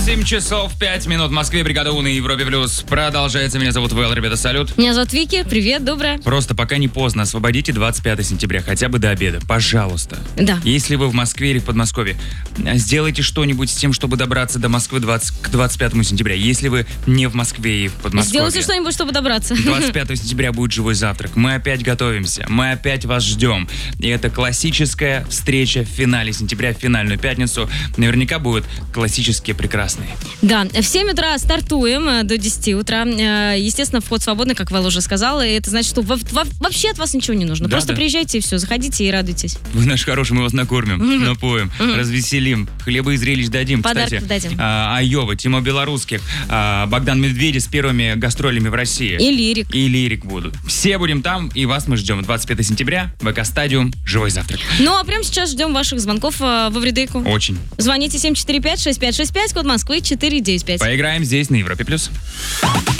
8 часов 5 минут в Москве. Бригада У на Европе Плюс продолжается. Меня зовут Вэл, ребята, салют. Меня зовут Вики. Привет, доброе. Просто пока не поздно, освободите 25 сентября, хотя бы до обеда, пожалуйста. Да. Если вы в Москве или в Подмосковье, сделайте что-нибудь с тем, чтобы добраться до Москвы к 25 сентября. Если вы не в Москве и в Подмосковье. Сделайте что-нибудь, чтобы добраться. 25 сентября будет живой завтрак. Мы опять готовимся, мы опять вас ждем. И это классическая встреча в финале сентября, в финальную пятницу. Наверняка будут классические, прекрасные. Да, в 7 утра стартуем до 10 утра. Естественно, вход свободный, как Вэл уже сказал. И это значит, что вообще от вас ничего не нужно. Да, Просто да. приезжайте и все, заходите и радуйтесь. Вы наш хороший, мы вас накормим, напоим, развеселим, хлеба и зрелищ дадим. Подарки Кстати, дадим. Айова, Тима Белорусских, Богдан Медведев с первыми гастролями в России. И Лирик. И Лирик будут. Все будем там, и вас мы ждем. 25 сентября, ВК-стадиум, живой завтрак. Ну, а прямо сейчас ждем ваших звонков во Вредейку. Очень. Звоните 745-6565, код Москвы 495. Поиграем здесь, на Европе+.